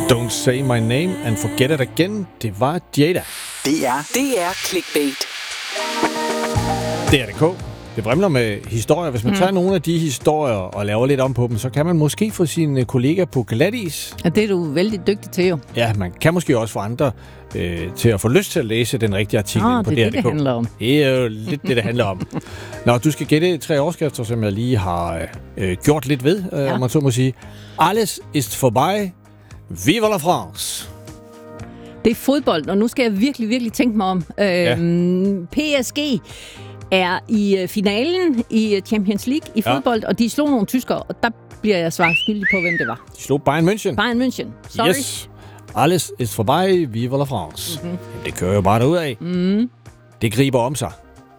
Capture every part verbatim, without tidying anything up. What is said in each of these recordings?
Don't Say My Name and Forget It Again. Det var Jada. Det er Det er clickbait. D R punktum d k. Det vrimler med historier. Hvis man mm. tager nogle af de historier og laver lidt om på dem, så kan man måske få sine kollegaer på glatis. Ja, det er du vældig dygtig til jo. Ja, man kan måske også få andre øh, til at få lyst til at læse den rigtige artikel ah, på det er D R det, det handler om. Det er jo lidt det, det handler om. Nå, du skal gætte tre overskrifter, som jeg lige har øh, gjort lidt ved, øh, ja. om man så må sige. Alles ist vorbei. Vive la France. Det er fodbold, og nu skal jeg virkelig, virkelig tænke mig om. Øhm, ja. P S G er i finalen i Champions League i fodbold, ja. og de slog nogle tyskere, og der bliver jeg svaret skyldig på, hvem det var. De slog Bayern München. Bayern München, sorry. Yes. Alles ist vorbei, vive la France. Mm-hmm. Det kører jo bare derudad. Mm. Det griber om sig.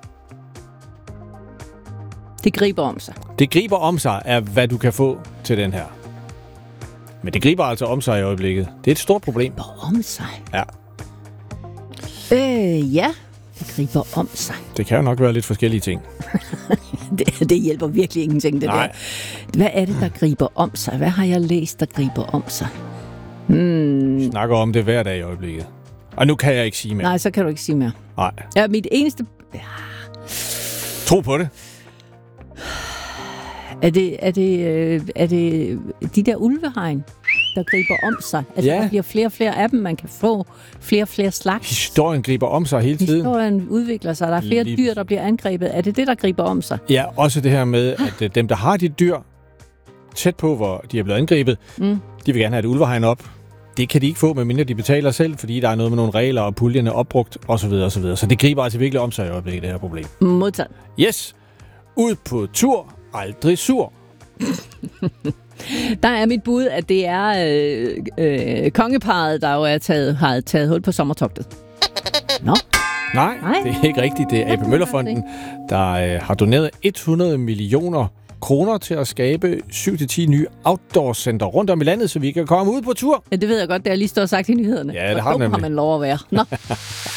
Det griber om sig. Det griber om sig er, hvad du kan få til den her. Men det griber altså om sig i øjeblikket. Det er et stort problem. Det griber om sig? Ja. Øh, ja. Det griber om sig. Det kan jo nok være lidt forskellige ting. det, det hjælper virkelig ingenting, det Nej. der. Hvad er det, der griber om sig? Hvad har jeg læst, der griber om sig? Hmm. Vi snakker om det hver dag i øjeblikket. Og nu kan jeg ikke sige mere. Nej, så kan du ikke sige mere. Nej. Ja, mit eneste... Ja. Tro på det. Er det, er det, øh, er det de der ulvehegn, der griber om sig? Altså, ja. Der bliver flere og flere af dem, man kan få. Flere og flere slags. Historien griber om sig hele tiden. Historien udvikler sig. Der er flere Lige. dyr, der bliver angrebet. Er det det, der griber om sig? Ja, også det her med, at dem, der har de dyr tæt på, hvor de er blevet angrebet, mm. de vil gerne have et ulvehegn op. Det kan de ikke få, medmindre de betaler selv, fordi der er noget med nogle regler, og puljerne er opbrugt, osv. osv. Så det griber altså virkelig om sig i øjeblikket, det her problem. Modtaget. Yes. Ud på tur, aldrig sur. Der er mit bud, at det er øh, øh, kongeparret, der jo er taget, har taget hul på sommertogtet. Nå? Nej, Nej, det er ikke rigtigt. Det er A P Møller-fonden, der øh, har doneret hundrede millioner kroner til at skabe syv til ti nye outdoor-center rundt om i landet, så vi kan komme ud på tur. Ja, det ved jeg godt, det har lige stået sagt i nyhederne. Ja, det har man. nemlig. Har man lov at være. Nå.